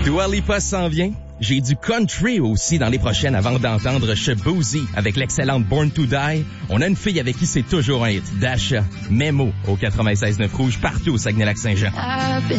Dua Lipa s'en vient. J'ai du country aussi dans les prochaines avant d'entendre chez Boozy avec l'excellente Born to Die. On a une fille avec qui c'est toujours un hit. Dasha, Memo au 96.9 Rouge partout au Saguenay-Lac-Saint-Jean.